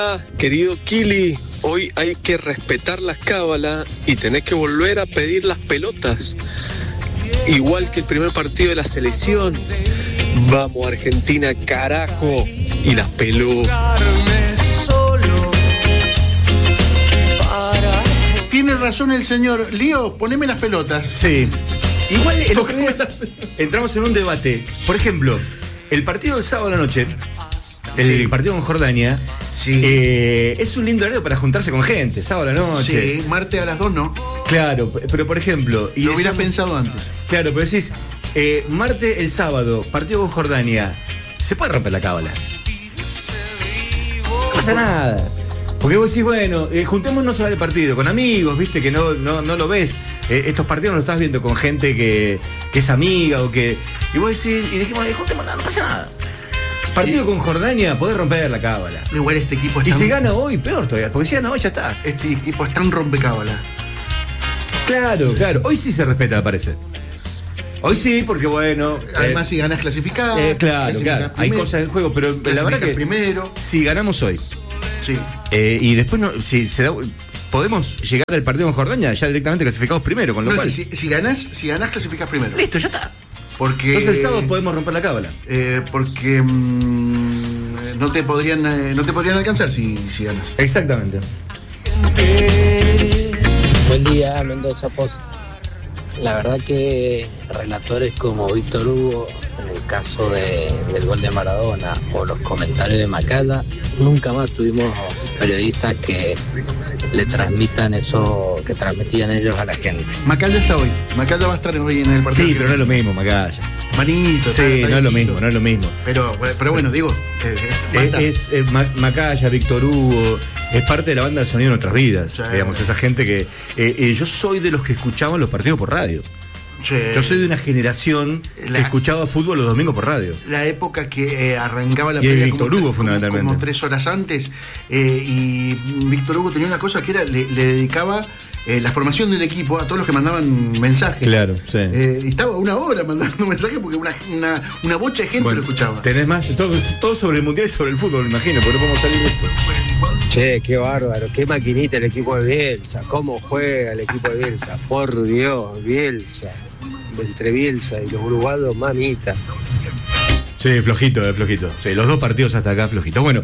Querido Kili, hoy hay que respetar las cábalas y tenés que volver a pedir las pelotas. Igual que el primer partido de la selección. Vamos Argentina, carajo. Y las pelotas. Tiene razón el señor. Lío, poneme las pelotas. Sí. Igual el otro día entramos en un debate. Por ejemplo, el partido del sábado a la noche, el partido con Jordania, es un lindo horario para juntarse con gente, sábado a la noche. Sí, martes a las 2, ¿no? Claro, pero por ejemplo... Lo hubieras pensado antes. Claro, pero decís, martes, el sábado, partido con Jordania, se puede romper la cábala. No pasa nada. Porque vos decís, bueno, juntémonos a ver el partido, con amigos, viste, que no lo ves. Estos partidos no los estás viendo con gente que es amiga o que... Y vos decís, y dijimos, juntémonos, no pasa nada. Partido con Jordania, podés romper la cábala. Igual este equipo es Y tan... si gana hoy, peor todavía, porque si gana hoy ya está. Este equipo es tan rompecábala. Claro. Hoy sí se respeta, me parece. Hoy sí, porque bueno... Además, si ganas clasificado. Claro. Hay cosas en juego, pero la verdad que... primero. Si ganamos hoy... Sí. Y después, si se da, podemos llegar al partido con Jordania ya directamente clasificados primero, con lo cual... Si ganás, clasificás primero. Listo, ya está. Porque... Entonces el sábado podemos romper la cábala. Porque no te podrían alcanzar si ganas. Exactamente. Buen día, Mendoza Post. La verdad que relatores como Víctor Hugo, en el caso del gol de Maradona, o los comentarios de Macaya, nunca más tuvimos periodistas que le transmitan eso que transmitían ellos a la gente. Macaya está hoy. Macaya va a estar hoy en el partido. Sí, pero no es lo mismo, Macaya. Manito. Sí, no es lo mismo. Pero bueno, digo... Macaya, Víctor Hugo... Es parte de la banda de sonido de nuestras vidas, digamos, esa gente que... yo soy de los que escuchaban los partidos por radio. Yo soy de una generación que escuchaba fútbol los domingos por radio. La época que arrancaba la pelea Víctor Hugo, fundamentalmente. Como 3 horas antes, y Víctor Hugo tenía una cosa que era, le dedicaba la formación del equipo a todos los que mandaban mensajes. Claro, sí. Y estaba una hora mandando mensajes porque una bocha de gente lo escuchaba. Tenés más, todo sobre el mundial y sobre el fútbol, me imagino, porque no podemos salir de esto. Che, qué bárbaro, qué maquinita el equipo de Bielsa, cómo juega el equipo de Bielsa, por Dios, Bielsa, entre Bielsa y los uruguayos, mamita. Sí, flojito. Sí, los dos partidos hasta acá flojitos. Bueno,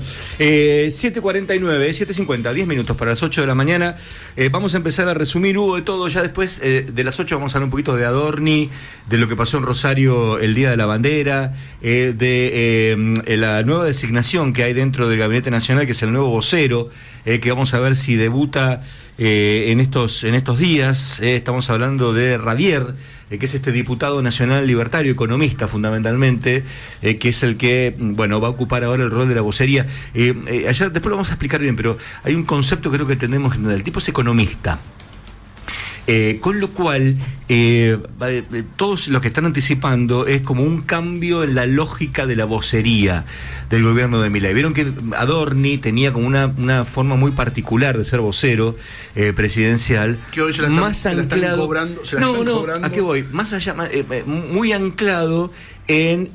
7:49, 7:50, 10 minutos para las 8 de la mañana. Vamos a empezar a resumir, Hugo, de todo. Ya después de las 8 vamos a hablar un poquito de Adorni, de lo que pasó en Rosario el Día de la Bandera, de la nueva designación que hay dentro del Gabinete Nacional, que es el nuevo vocero, que vamos a ver si debuta en estos días. Estamos hablando de Ravier, que es este diputado nacional libertario, economista fundamentalmente, que es el que, bueno, va a ocupar ahora el rol de la vocería. Ayer, después lo vamos a explicar bien, pero hay un concepto que creo que tenemos que entender. El tipo es economista. Con lo cual, todos los que están anticipando es como un cambio en la lógica de la vocería del gobierno de Milei. Vieron que Adorni tenía como una forma muy particular de ser vocero presidencial. Que hoy se la están cobrando. ¿A qué voy? Más allá, muy anclado en,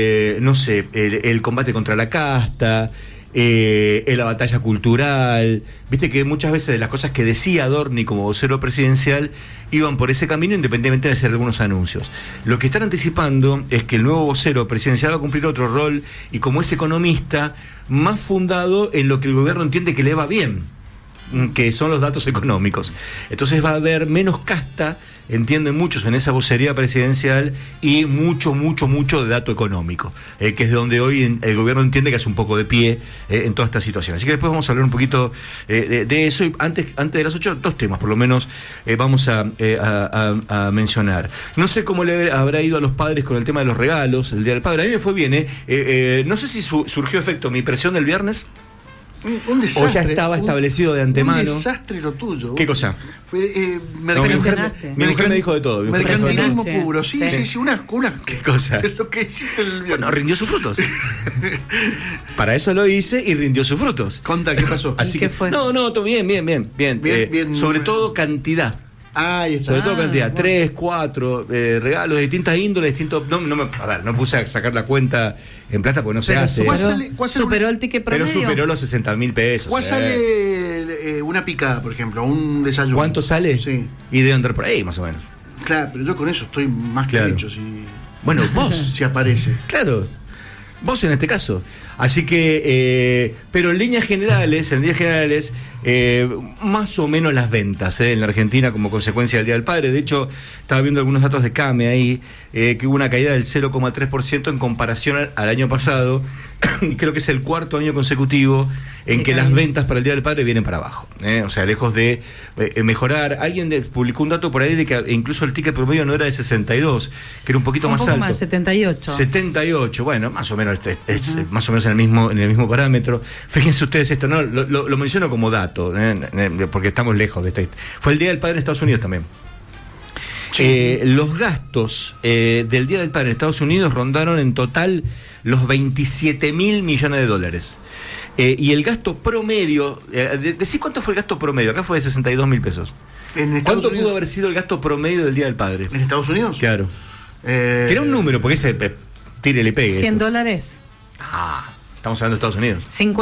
el combate contra la casta, en la batalla cultural. Viste que muchas veces de las cosas que decía Adorni como vocero presidencial iban por ese camino, independientemente de hacer algunos anuncios. Lo que están anticipando es que el nuevo vocero presidencial va a cumplir otro rol, y como es economista, más fundado en lo que el gobierno entiende que le va bien, que son los datos económicos. Entonces va a haber menos casta, entienden muchos, en esa vocería presidencial, y mucho de dato económico, que es de donde hoy el gobierno entiende que hace un poco de pie en toda esta situación. Así que después vamos a hablar un poquito de eso, y antes de las 8, 2 temas por lo menos vamos a mencionar. No sé cómo le habrá ido a los padres con el tema de los regalos el Día del Padre. A mí me fue bien, no sé si surgió efecto mi impresión del viernes. Un desastre. O ya estaba establecido de antemano. Un desastre lo tuyo. ¿Qué cosa? Fue mi mujer me dijo de todo. Mercantilismo puro. Sí, una. ¿Qué cosa? Es lo que hiciste el viernes. Bueno, rindió sus frutos. Para eso lo hice y rindió sus frutos. Conta, ¿qué pasó? Así que fue. No, todo bien. Bien, sobre todo cantidad. Ahí está. Sobre todo cantidad, 3, 4 regalos de distintas índoles, distintos. No puse a sacar la cuenta en plata porque no se hace. ¿Superó el ticket promedio? Pero superó los 60.000 pesos. ¿Cuál sale una picada, por ejemplo, un desayuno? ¿Cuánto sale? Sí. Y debe andar por ahí, más o menos. Claro, pero yo con eso estoy más que hecho. Si... Bueno, vos. Si aparece. Claro. Vos en este caso. Así que, pero en líneas generales, más o menos las ventas en la Argentina como consecuencia del Día del Padre. De hecho, estaba viendo algunos datos de CAME ahí, que hubo una caída del 0,3% en comparación al año pasado. Creo que es el cuarto año consecutivo en que las ventas para el Día del Padre vienen para abajo. O sea, lejos de mejorar. Alguien publicó un dato por ahí de que incluso el ticket promedio no era de 62, que era un poquito más alto. Más, 78. 78, bueno, más o menos es más o menos en el mismo parámetro. Fíjense ustedes esto, no lo menciono como dato, porque estamos lejos de este. Fue el Día del Padre en Estados Unidos también. Sí. Los gastos del Día del Padre en Estados Unidos rondaron en total los 27.000 millones de dólares. Y el gasto promedio, decí cuánto fue el gasto promedio, acá fue de 62.000 pesos. ¿Cuánto pudo haber sido el gasto promedio del Día del Padre? ¿En Estados Unidos? Claro. Que era un número, porque ese tire y le pegue. $100. Estamos hablando de Estados Unidos.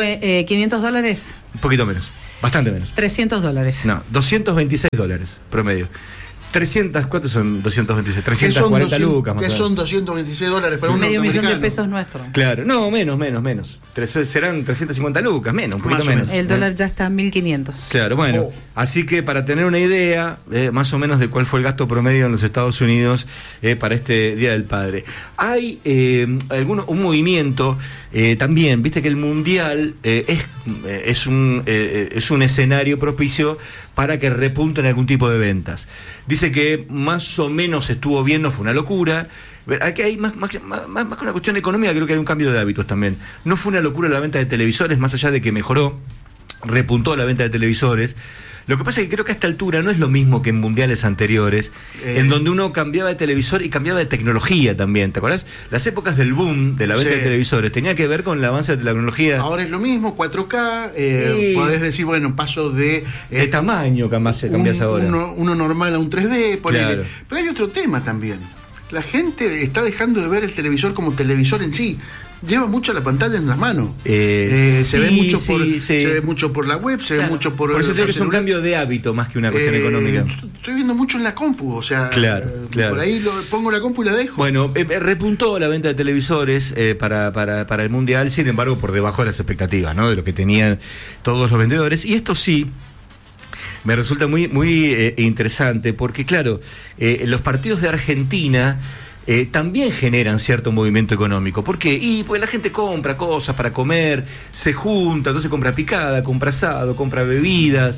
$500. Un poquito menos, bastante menos. $300. No, $226 promedio. 300, ¿cuántos son 226? 340 lucas. ¿Qué son $226 para un medio millón de pesos nuestro? Claro, no, menos. Serán 350 lucas, menos, un poquito menos. El dólar ya está en 1.500. Claro, bueno. Así que para tener una idea, más o menos de cuál fue el gasto promedio en los Estados Unidos para este Día del Padre. Hay un movimiento también, viste que el Mundial es un escenario propicio para que repunten algún tipo de ventas. Dice que más o menos estuvo bien, no fue una locura. Aquí hay más que una cuestión económica, creo que hay un cambio de hábitos también. No fue una locura la venta de televisores, más allá de que mejoró, repuntó la venta de televisores. Lo que pasa es que creo que a esta altura no es lo mismo que en mundiales anteriores, en donde uno cambiaba de televisor y cambiaba de tecnología también. ¿Te acordás? Las épocas del boom de la venta de televisores tenía que ver con el avance de la tecnología. Ahora es lo mismo, 4K, podés decir, bueno, paso de tamaño cambias ahora. Uno normal a un 3D, ponele. Claro. Pero hay otro tema también. La gente está dejando de ver el televisor como televisor en sí. Lleva mucho la pantalla en las manos. Se ve mucho por la web, se ve mucho por eso creo que es un cambio de hábito más que una cuestión económica. Estoy viendo mucho en la compu, o sea, claro. Por ahí pongo la compu y la dejo. Bueno, repuntó la venta de televisores para el Mundial, sin embargo, por debajo de las expectativas, ¿no? De lo que tenían todos los vendedores. Y esto sí me resulta muy, muy interesante, porque claro, los partidos de Argentina también generan cierto movimiento económico. ¿Por qué? Pues la gente compra cosas para comer, se junta, entonces compra picada, compra asado, compra bebidas.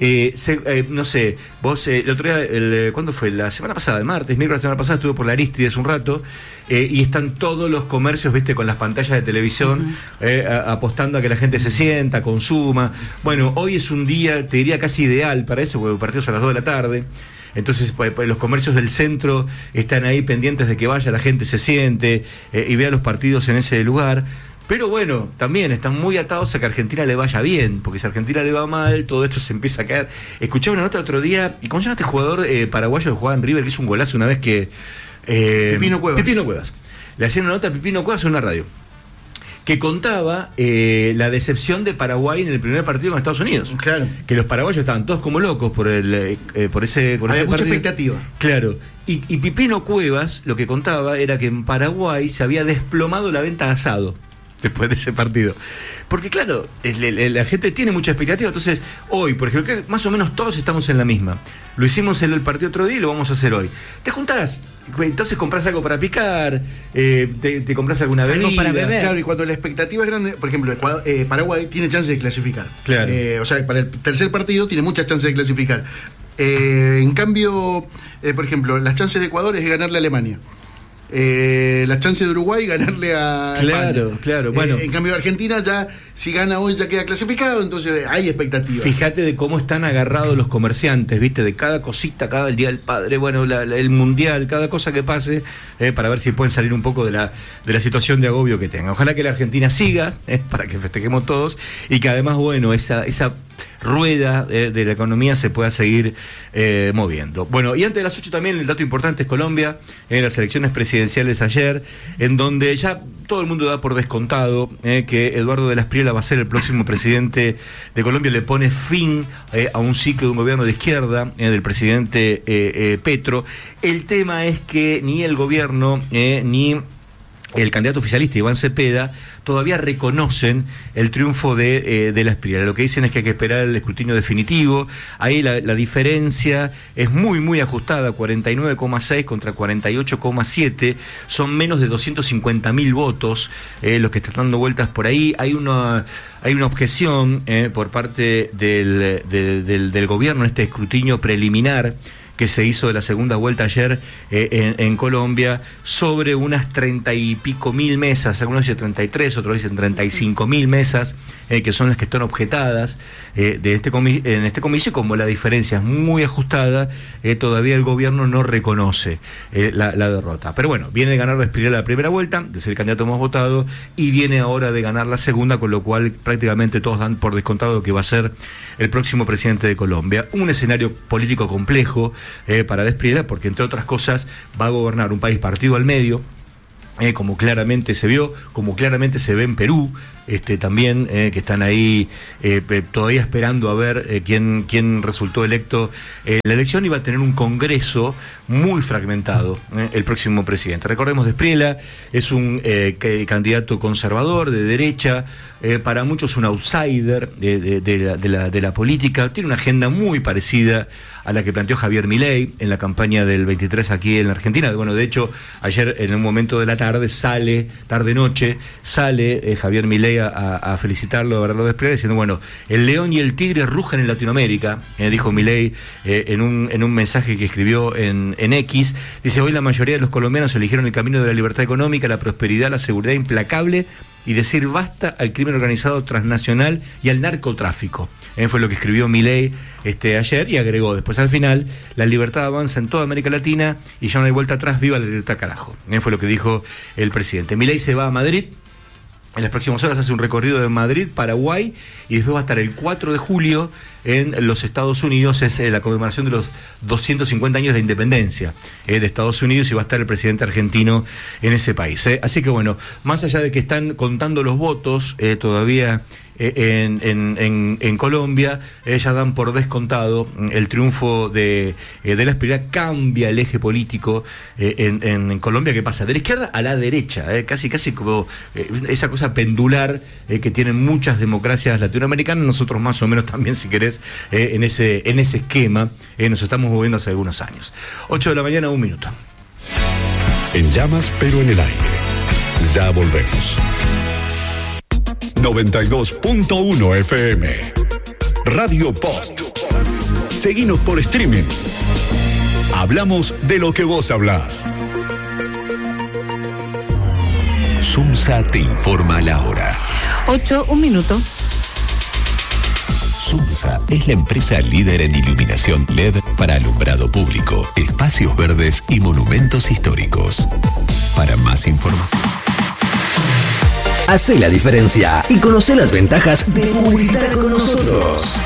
No sé, vos el otro día, ¿cuándo fue? La semana pasada, el miércoles la semana pasada, estuve por la Arístides un rato, y están todos los comercios, viste, con las pantallas de televisión, apostando a que la gente se sienta, consuma. Bueno, hoy es un día, te diría casi ideal para eso, porque el partido es a las 2 de la tarde. Entonces, pues, los comercios del centro están ahí pendientes de que vaya la gente, se siente y vea los partidos en ese lugar. Pero bueno, también están muy atados a que a Argentina le vaya bien, porque si a Argentina le va mal, todo esto se empieza a caer. Escuché una nota el otro día, ¿y cómo se llama este jugador paraguayo que jugaba en River, que hizo un golazo una vez que... Pipino Cuevas. Le hacían una nota a Pipino Cuevas en una radio, que contaba la decepción de Paraguay en el primer partido con Estados Unidos. Claro. Que los paraguayos estaban todos como locos por ese Había mucha partido. expectativa. Claro. Y Pipino Cuevas lo que contaba era que en Paraguay se había desplomado la venta de asado después de ese partido. Porque claro, la gente tiene mucha expectativa. Entonces, hoy, por ejemplo, que más o menos todos estamos en la misma. Lo hicimos en el partido otro día y lo vamos a hacer hoy. Te juntás, entonces compras algo para picar, te compras alguna bebida. Para beber. Claro, y cuando la expectativa es grande, por ejemplo, Paraguay tiene chance de clasificar. Claro. O sea, para el tercer partido tiene muchas chances de clasificar. En cambio, por ejemplo, las chances de Ecuador es ganarle a Alemania. La chance de Uruguay ganarle a España. Claro. Bueno, en cambio Argentina ya, si gana hoy ya queda clasificado, entonces hay expectativas. Fíjate de cómo están agarrados los comerciantes, viste, de cada cosita, cada el Día del Padre, bueno, el Mundial, cada cosa que pase, para ver si pueden salir un poco de la situación de agobio que tengan. Ojalá que la Argentina siga, para que festejemos todos, y que además, bueno, esa rueda de la economía se pueda seguir moviendo. Bueno, y antes de las 8 también el dato importante es Colombia, en las elecciones presidenciales ayer, en donde ya todo el mundo da por descontado que Eduardo de la Espriella va a ser el próximo presidente de Colombia, le pone fin a un ciclo de un gobierno de izquierda del presidente Petro. El tema es que ni el gobierno ni el candidato oficialista Iván Cepeda todavía reconocen el triunfo de la Espriella. Lo que dicen es que hay que esperar el escrutinio definitivo. Ahí la diferencia es muy ajustada, 49,6 contra 48,7. Son menos de 250.000 votos los que están dando vueltas por ahí. Hay una objeción por parte del gobierno en este escrutinio preliminar que se hizo de la segunda vuelta ayer en Colombia, sobre unas 30 y pico mil mesas, algunos dicen 33, otros dicen 35.000 mesas, que son las que están objetadas en este comicio. Como la diferencia es muy ajustada, todavía el gobierno no reconoce la derrota. Pero bueno, viene de ganar la Espriella la primera vuelta, de ser el candidato más votado, y viene ahora de ganar la segunda, con lo cual prácticamente todos dan por descontado que va a ser el próximo presidente de Colombia. Un escenario político complejo para la Espriella, porque entre otras cosas va a gobernar un país partido al medio, como claramente se vio, como claramente se ve en Perú, también, que están ahí todavía esperando a ver quién resultó electo la elección, y va a tener un congreso muy fragmentado el próximo presidente. Recordemos, de Espriella es un candidato conservador, de derecha, para muchos un outsider de la política. Tiene una agenda muy parecida a la que planteó Javier Milei en la campaña del 23 aquí en la Argentina. Bueno, de hecho, ayer en un momento de la tarde-noche, sale Javier Milei a felicitarlo, a verlo de Espriella, diciendo, bueno, el león y el tigre rugen en Latinoamérica, dijo Milei en un mensaje que escribió en X. Dice: hoy la mayoría de los colombianos eligieron el camino de la libertad económica, la prosperidad, la seguridad implacable y decir basta al crimen organizado transnacional y al narcotráfico. Fue lo que escribió Milei ayer, y agregó después al final: la libertad avanza en toda América Latina y ya no hay vuelta atrás, viva la libertad, carajo. Fue lo que dijo el presidente. Milei se va a Madrid. En las próximas horas hace un recorrido de Madrid, Paraguay, y después va a estar el 4 de julio en los Estados Unidos. Es la conmemoración de los 250 años de la independencia de Estados Unidos, y va a estar el presidente argentino en ese país. Así que bueno, más allá de que están contando los votos todavía en Colombia, ya dan por descontado el triunfo de la Espriella. Cambia el eje político en Colombia, que pasa de la izquierda a la derecha, casi como esa cosa pendular que tienen muchas democracias latinoamericanas. Nosotros más o menos también, si querés, en ese esquema nos estamos moviendo hace algunos años. 8 de la mañana, 1 minuto. En llamas, pero en el aire. Ya volvemos. 92.1 FM. Radio Post. Seguinos por streaming. Hablamos de lo que vos hablás. Sumsa te informa la hora. 8, 1 minuto. Sumsa es la empresa líder en iluminación LED para alumbrado público, espacios verdes y monumentos históricos. Para más información, hacé la diferencia y conoce las ventajas de publicitar con nosotros.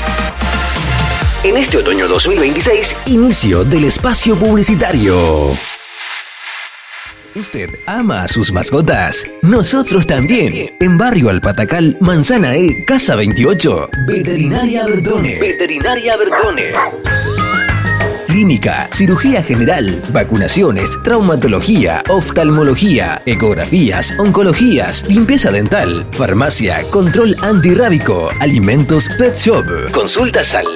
En este otoño 2026, inicio del espacio publicitario. ¿Usted ama a sus mascotas? Nosotros también. En Barrio Alpatacal, Manzana E, Casa 28. Veterinaria Bertone. Veterinaria Bertone. Clínica, cirugía general, vacunaciones, traumatología, oftalmología, ecografías, oncologías, limpieza dental, farmacia, control antirrábico, alimentos, pet shop. Consultas al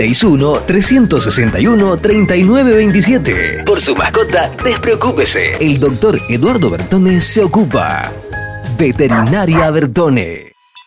261-361-3927. Por su mascota, despreocúpese. El doctor Eduardo Bertone se ocupa. Veterinaria Bertone.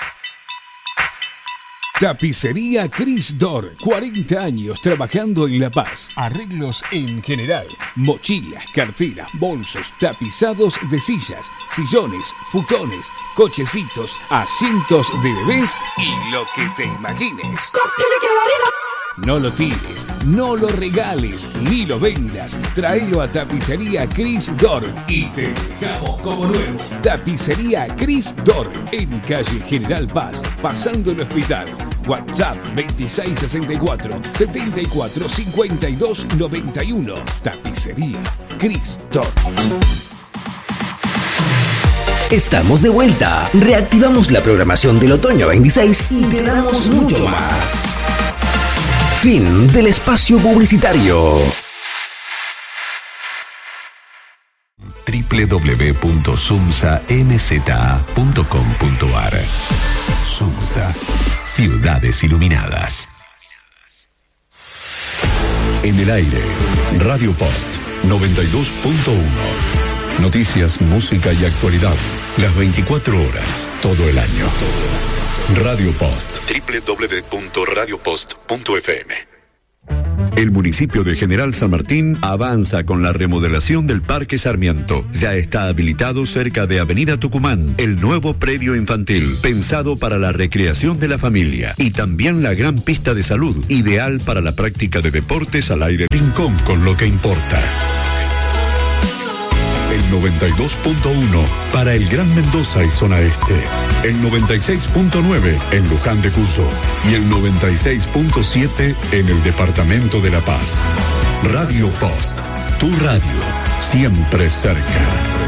Tapicería Cris Dor, 40 años trabajando en La Paz. Arreglos en general, mochilas, carteras, bolsos, tapizados de sillas, sillones, futones, cochecitos, asientos de bebés y lo que te imagines. No lo tires, no lo regales, ni lo vendas. Tráelo a Tapicería Cris Dor y te dejamos como nuevo. Tapicería Cris Dor, en calle General Paz, pasando el hospital. WhatsApp 2664-745291. Tapicería Cris Dor. Estamos de vuelta. Reactivamos la programación del otoño 26 y te damos mucho más. Fin del espacio publicitario. www.sumsamza.com.ar. Sumsa, ciudades iluminadas. En el aire, Radio Post 92.1. Noticias, música y actualidad. Las 24 horas, todo el año. Radio Post. www.radiopost.fm. El municipio de General San Martín avanza con la remodelación del Parque Sarmiento. Ya está habilitado cerca de Avenida Tucumán el nuevo predio infantil, pensado para la recreación de la familia. Y también la gran pista de salud, ideal para la práctica de deportes al aire. Rincón con lo que importa. El 92.1 para el Gran Mendoza y zona este. El 96.9 en Luján de Cuyo. Y el 96.7 en el departamento de La Paz. Radio Post. Tu radio. Siempre cerca.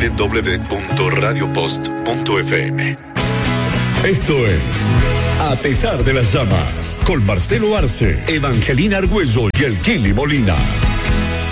www.radiopost.fm. Esto es A pesar de las llamas. Con Marcelo Arce, Evangelina Argüello y el Kili Molina.